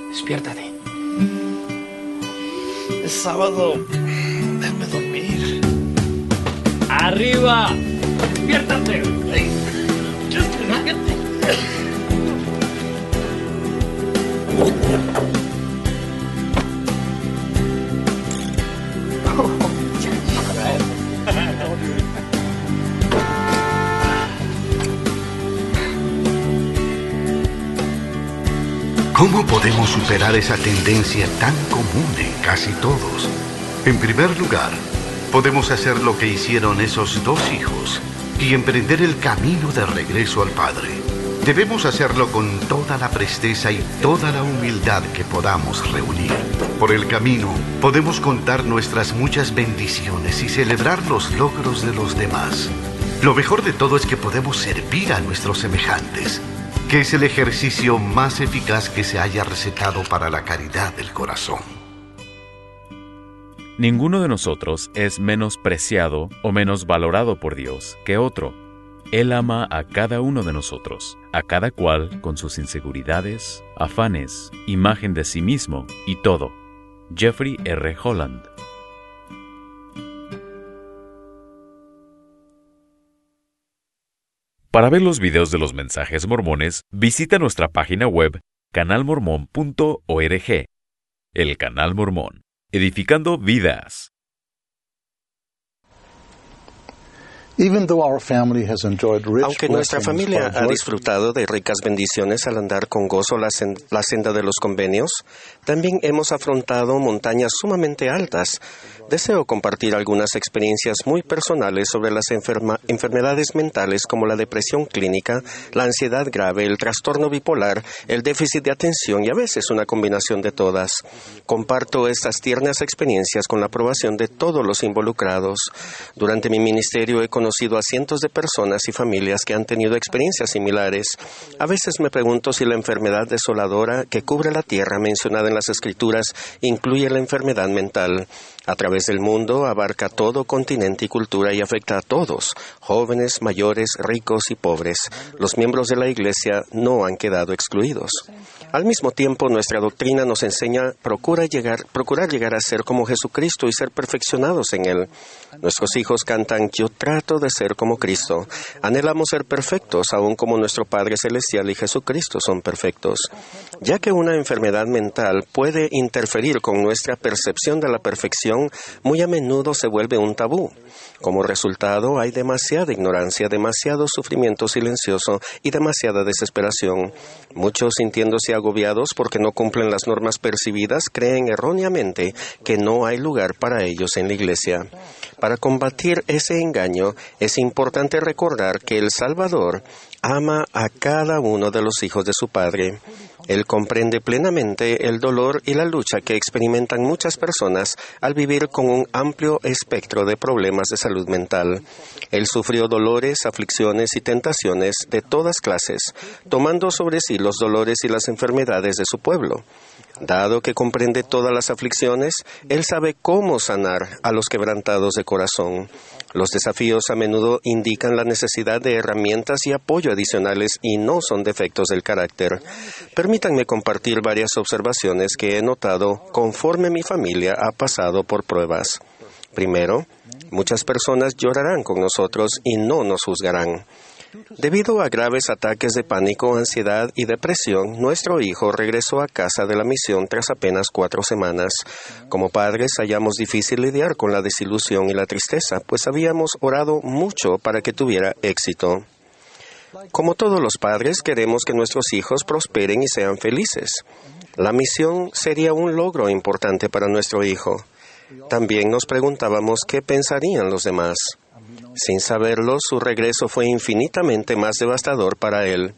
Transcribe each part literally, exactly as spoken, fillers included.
Despiértate. Es sábado. Déjame dormir. ¡Arriba! ¡Despiértate! Ay, despiértate. ¿Cómo podemos superar esa tendencia tan común en casi todos? En primer lugar, podemos hacer lo que hicieron esos dos hijos y emprender el camino de regreso al Padre. Debemos hacerlo con toda la presteza y toda la humildad que podamos reunir. Por el camino, podemos contar nuestras muchas bendiciones y celebrar los logros de los demás. Lo mejor de todo es que podemos servir a nuestros semejantes, que es el ejercicio más eficaz que se haya recetado para la caridad del corazón. Ninguno de nosotros es menos preciado o menos valorado por Dios que otro. Él ama a cada uno de nosotros, a cada cual con sus inseguridades, afanes, imagen de sí mismo y todo. Jeffrey R. Holland. Para ver los videos de los mensajes mormones, visita nuestra página web canal mormón punto org. El Canal Mormón, edificando vidas. Aunque nuestra familia ha disfrutado de ricas bendiciones al andar con gozo la, sen- la senda de los convenios, también hemos afrontado montañas sumamente altas. Deseo compartir algunas experiencias muy personales sobre las enferma- enfermedades mentales como la depresión clínica, la ansiedad grave, el trastorno bipolar, el déficit de atención y a veces una combinación de todas. Comparto estas tiernas experiencias con la aprobación de todos los involucrados. Durante mi ministerio he conocido a cientos de personas y familias que han tenido experiencias similares. A veces me pregunto si la enfermedad desoladora que cubre la tierra mencionada en las Escrituras incluye la enfermedad mental. A través del mundo abarca todo continente y cultura y afecta a todos, jóvenes, mayores, ricos y pobres. Los miembros de la Iglesia no han quedado excluidos. Al mismo tiempo, nuestra doctrina nos enseña procura llegar, procurar llegar a ser como Jesucristo y ser perfeccionados en Él. Nuestros hijos cantan, yo trato de ser como Cristo. Anhelamos ser perfectos, aun como nuestro Padre Celestial y Jesucristo son perfectos. Ya que una enfermedad mental puede interferir con nuestra percepción de la perfección, muy a menudo se vuelve un tabú. Como resultado, hay demasiada ignorancia, demasiado sufrimiento silencioso y demasiada desesperación. Muchos, sintiéndose agobiados porque no cumplen las normas percibidas, creen erróneamente que no hay lugar para ellos en la Iglesia. Para combatir ese engaño, es importante recordar que el Salvador ama a cada uno de los hijos de su Padre. Él comprende plenamente el dolor y la lucha que experimentan muchas personas al vivir con un amplio espectro de problemas de salud mental. Él sufrió dolores, aflicciones y tentaciones de todas clases, tomando sobre sí los dolores y las enfermedades de su pueblo. Dado que comprende todas las aflicciones, Él sabe cómo sanar a los quebrantados de corazón. Los desafíos a menudo indican la necesidad de herramientas y apoyo adicionales y no son defectos del carácter. Permítanme compartir varias observaciones que he notado conforme mi familia ha pasado por pruebas. Primero, muchas personas llorarán con nosotros y no nos juzgarán. Debido a graves ataques de pánico, ansiedad y depresión, nuestro hijo regresó a casa de la misión tras apenas cuatro semanas. Como padres, hallamos difícil lidiar con la desilusión y la tristeza, pues habíamos orado mucho para que tuviera éxito. Como todos los padres, queremos que nuestros hijos prosperen y sean felices. La misión sería un logro importante para nuestro hijo. También nos preguntábamos qué pensarían los demás. Sin saberlo, su regreso fue infinitamente más devastador para él.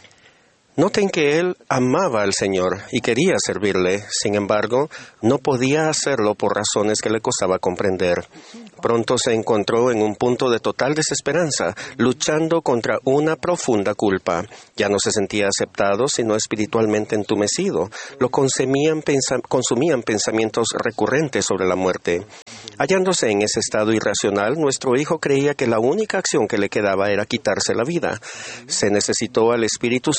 Noten que él amaba al Señor y quería servirle. Sin embargo, no podía hacerlo por razones que le costaba comprender. Pronto se encontró en un punto de total desesperanza, luchando contra una profunda culpa. Ya no se sentía aceptado, sino espiritualmente entumecido. Lo consumían, pensa- consumían pensamientos recurrentes sobre la muerte. Hallándose en ese estado irracional, nuestro hijo creía que la única acción que le quedaba era quitarse la vida. Se necesitó al Espíritu Santo y una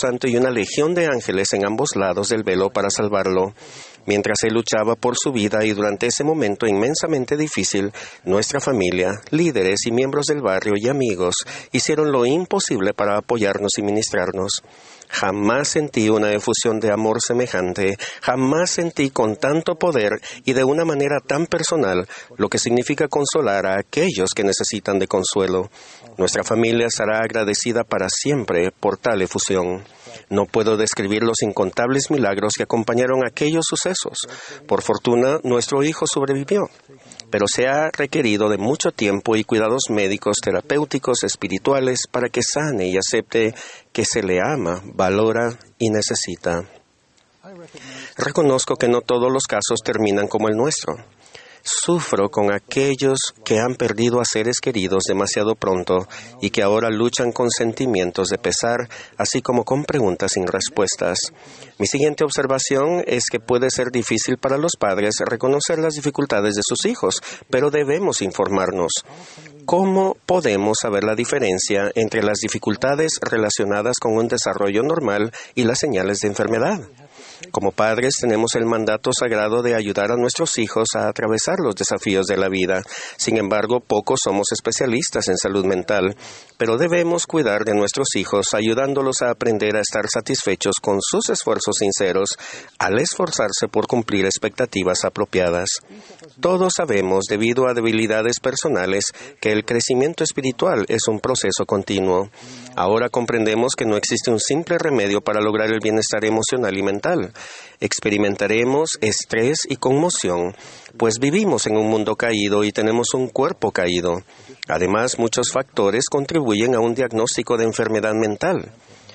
una legión de ángeles en ambos lados del velo para salvarlo. Mientras él luchaba por su vida y durante ese momento inmensamente difícil, nuestra familia, líderes y miembros del barrio y amigos hicieron lo imposible para apoyarnos y ministrarnos. Jamás sentí una efusión de amor semejante, jamás sentí con tanto poder y de una manera tan personal lo que significa consolar a aquellos que necesitan de consuelo. Nuestra familia estará agradecida para siempre por tal efusión. No puedo describir los incontables milagros que acompañaron aquellos sucesos. Por fortuna, nuestro hijo sobrevivió, pero se ha requerido de mucho tiempo y cuidados médicos, terapéuticos, espirituales, para que sane y acepte que se le ama, valora y necesita. Reconozco que no todos los casos terminan como el nuestro. Sufro con aquellos que han perdido a seres queridos demasiado pronto y que ahora luchan con sentimientos de pesar, así como con preguntas sin respuestas. Mi siguiente observación es que puede ser difícil para los padres reconocer las dificultades de sus hijos, pero debemos informarnos. ¿Cómo podemos saber la diferencia entre las dificultades relacionadas con un desarrollo normal y las señales de enfermedad? Como padres tenemos el mandato sagrado de ayudar a nuestros hijos a atravesar los desafíos de la vida. Sin embargo, pocos somos especialistas en salud mental, pero debemos cuidar de nuestros hijos ayudándolos a aprender a estar satisfechos con sus esfuerzos sinceros al esforzarse por cumplir expectativas apropiadas. Todos sabemos, debido a debilidades personales, que el crecimiento espiritual es un proceso continuo. Ahora comprendemos que no existe un simple remedio para lograr el bienestar emocional y mental. Experimentaremos estrés y conmoción, pues vivimos en un mundo caído y tenemos un cuerpo caído. Además, muchos factores contribuyen a un diagnóstico de enfermedad mental.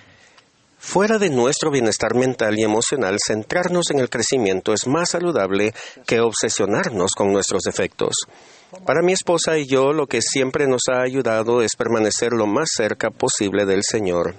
Fuera de nuestro bienestar mental y emocional, centrarnos en el crecimiento es más saludable que obsesionarnos con nuestros defectos. Para mi esposa y yo, lo que siempre nos ha ayudado es permanecer lo más cerca posible del Señor.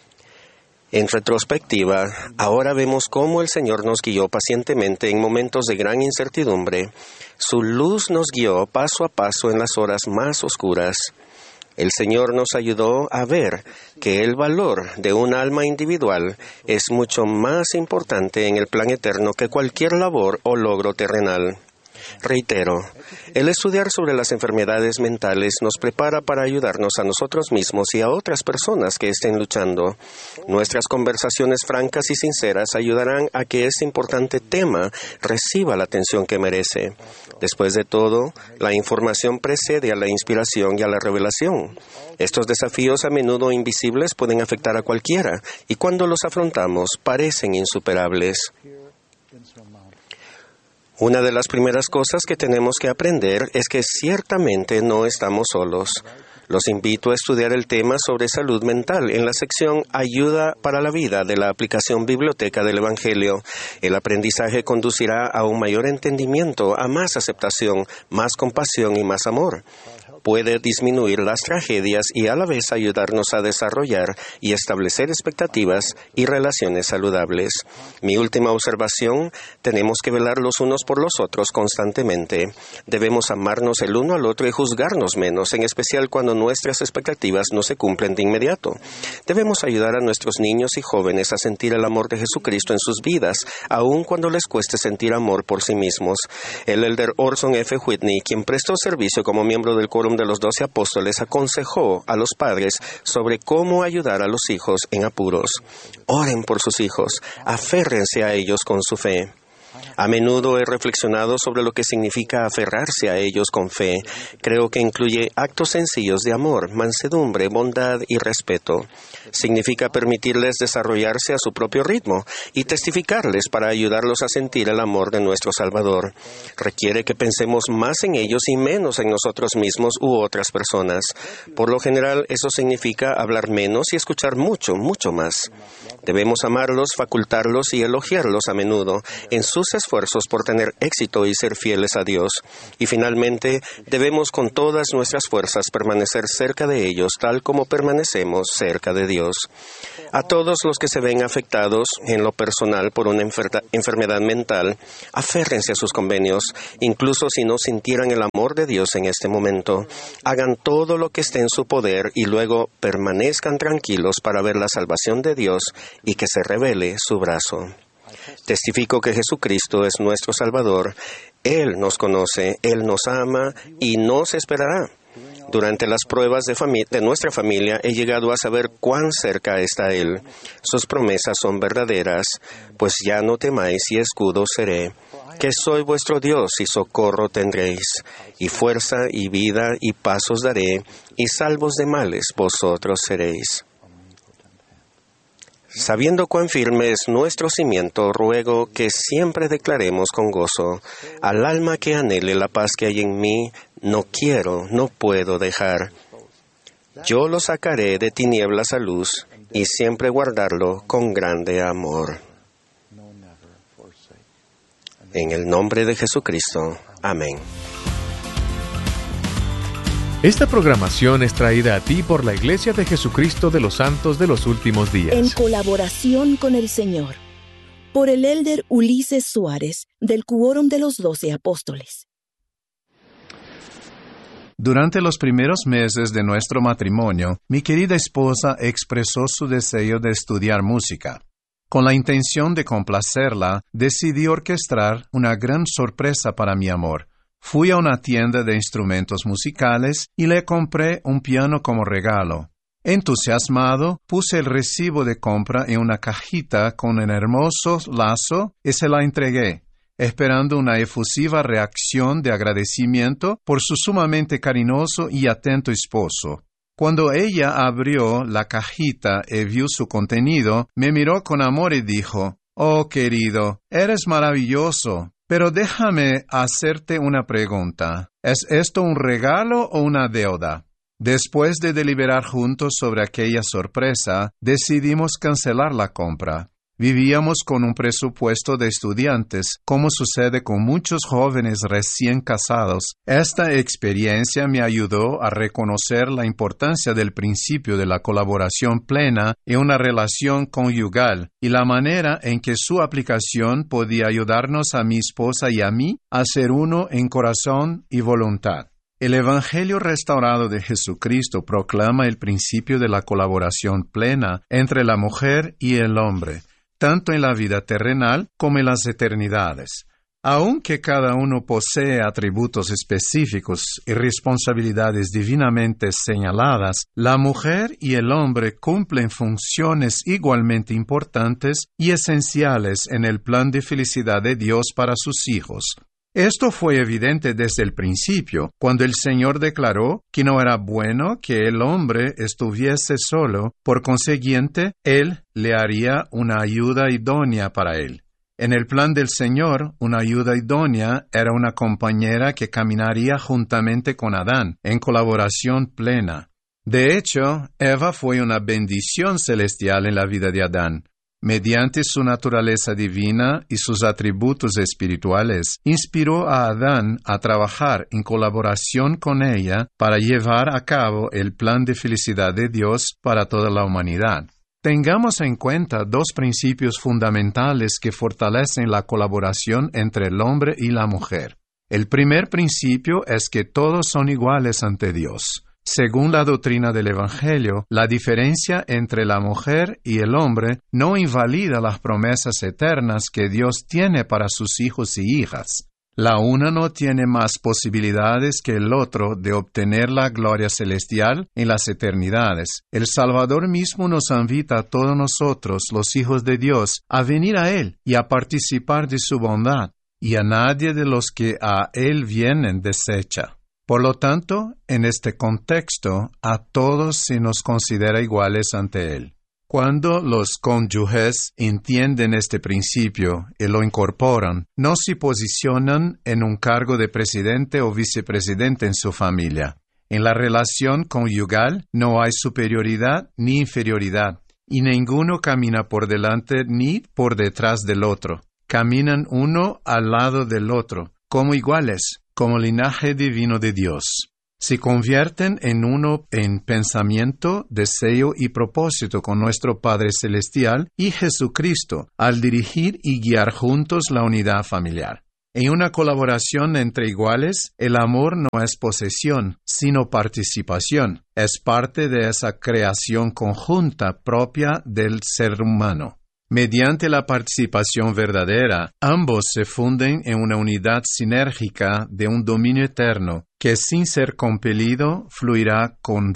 En retrospectiva, ahora vemos cómo el Señor nos guió pacientemente en momentos de gran incertidumbre. Su luz nos guió paso a paso en las horas más oscuras. El Señor nos ayudó a ver que el valor de un alma individual es mucho más importante en el plan eterno que cualquier labor o logro terrenal. Reitero, el estudiar sobre las enfermedades mentales nos prepara para ayudarnos a nosotros mismos y a otras personas que estén luchando. Nuestras conversaciones francas y sinceras ayudarán a que este importante tema reciba la atención que merece. Después de todo, la información precede a la inspiración y a la revelación. Estos desafíos a menudo invisibles pueden afectar a cualquiera y cuando los afrontamos parecen insuperables. Una de las primeras cosas que tenemos que aprender es que ciertamente no estamos solos. Los invito a estudiar el tema sobre salud mental en la sección Ayuda para la Vida de la aplicación Biblioteca del Evangelio. El aprendizaje conducirá a un mayor entendimiento, a más aceptación, más compasión y más amor. Puede disminuir las tragedias y a la vez ayudarnos a desarrollar y establecer expectativas y relaciones saludables. Mi última observación, tenemos que velar los unos por los otros constantemente. Debemos amarnos el uno al otro y juzgarnos menos, en especial cuando nuestras expectativas no se cumplen de inmediato. Debemos ayudar a nuestros niños y jóvenes a sentir el amor de Jesucristo en sus vidas, aun cuando les cueste sentir amor por sí mismos. El elder Orson F. Whitney, quien prestó servicio como miembro del Quórum de los Doce Apóstoles, aconsejó a los padres sobre cómo ayudar a los hijos en apuros. Oren por sus hijos, aférrense a ellos con su fe. A menudo he reflexionado sobre lo que significa aferrarse a ellos con fe. Creo que incluye actos sencillos de amor, mansedumbre, bondad y respeto. Significa permitirles desarrollarse a su propio ritmo y testificarles para ayudarlos a sentir el amor de nuestro Salvador. Requiere que pensemos más en ellos y menos en nosotros mismos u otras personas. Por lo general, eso significa hablar menos y escuchar mucho, mucho más. Debemos amarlos, facultarlos y elogiarlos a menudo en sus nuestros esfuerzos por tener éxito y ser fieles a Dios. Y finalmente, debemos con todas nuestras fuerzas permanecer cerca de ellos, tal como permanecemos cerca de Dios. A todos los que se ven afectados en lo personal por una enfer- enfermedad mental, aférrense a sus convenios, incluso si no sintieran el amor de Dios en este momento. Hagan todo lo que esté en su poder y luego permanezcan tranquilos para ver la salvación de Dios y que se revele su brazo. Testifico que Jesucristo es nuestro Salvador. Él nos conoce, Él nos ama y nos esperará. Durante las pruebas de, fami- de nuestra familia he llegado a saber cuán cerca está Él. Sus promesas son verdaderas, pues ya no temáis y escudo seré, que soy vuestro Dios y socorro tendréis, y fuerza y vida y paz os daré, y salvos de males vosotros seréis. Sabiendo cuán firme es nuestro cimiento, ruego que siempre declaremos con gozo: al alma que anhele la paz que hay en mí, no quiero, no puedo dejar. Yo lo sacaré de tinieblas a luz y siempre guardarlo con grande amor. En el nombre de Jesucristo. Amén. Esta programación es traída a ti por la Iglesia de Jesucristo de los Santos de los Últimos Días. En colaboración con el Señor. Por el elder Ulises Suárez, del Quórum de los Doce Apóstoles. Durante los primeros meses de nuestro matrimonio, mi querida esposa expresó su deseo de estudiar música. Con la intención de complacerla, decidí orquestar una gran sorpresa para mi amor. Fui a una tienda de instrumentos musicales y le compré un piano como regalo. Entusiasmado, puse el recibo de compra en una cajita con un hermoso lazo y se la entregué, esperando una efusiva reacción de agradecimiento por su sumamente cariñoso y atento esposo. Cuando ella abrió la cajita y vio su contenido, me miró con amor y dijo: «Oh, querido, eres maravilloso. Pero déjame hacerte una pregunta. ¿Es esto un regalo o una deuda?» Después de deliberar juntos sobre aquella sorpresa, decidimos cancelar la compra. Vivíamos con un presupuesto de estudiantes, como sucede con muchos jóvenes recién casados. Esta experiencia me ayudó a reconocer la importancia del principio de la colaboración plena en una relación conyugal y la manera en que su aplicación podía ayudarnos a mi esposa y a mí a ser uno en corazón y voluntad. El Evangelio restaurado de Jesucristo proclama el principio de la colaboración plena entre la mujer y el hombre, tanto en la vida terrenal como en las eternidades. Aunque cada uno posee atributos específicos y responsabilidades divinamente señaladas, la mujer y el hombre cumplen funciones igualmente importantes y esenciales en el plan de felicidad de Dios para sus hijos. Esto fue evidente desde el principio, cuando el Señor declaró que no era bueno que el hombre estuviese solo, por consiguiente, Él le haría una ayuda idónea para él. En el plan del Señor, una ayuda idónea era una compañera que caminaría juntamente con Adán, en colaboración plena. De hecho, Eva fue una bendición celestial en la vida de Adán. Mediante su naturaleza divina y sus atributos espirituales, inspiró a Adán a trabajar en colaboración con ella para llevar a cabo el plan de felicidad de Dios para toda la humanidad. Tengamos en cuenta dos principios fundamentales que fortalecen la colaboración entre el hombre y la mujer. El primer principio es que todos son iguales ante Dios. Según la doctrina del Evangelio, la diferencia entre la mujer y el hombre no invalida las promesas eternas que Dios tiene para sus hijos y hijas. La una no tiene más posibilidades que el otro de obtener la gloria celestial en las eternidades. El Salvador mismo nos invita a todos nosotros, los hijos de Dios, a venir a Él y a participar de su bondad, y a nadie de los que a Él vienen desecha. Por lo tanto, en este contexto, a todos se nos considera iguales ante Él. Cuando los cónyuges entienden este principio y lo incorporan, no se posicionan en un cargo de presidente o vicepresidente en su familia. En la relación conyugal no hay superioridad ni inferioridad, y ninguno camina por delante ni por detrás del otro. caminan uno al lado del otro, como iguales, como linaje divino de Dios. Se convierten en uno en pensamiento, deseo y propósito con nuestro Padre Celestial y Jesucristo al dirigir y guiar juntos la unidad familiar. En una colaboración entre iguales, el amor no es posesión, sino participación. Es parte de esa creación conjunta propia del ser humano. Mediante la participación verdadera, ambos se funden en una unidad sinérgica de un dominio eterno que sin ser compelido fluirá con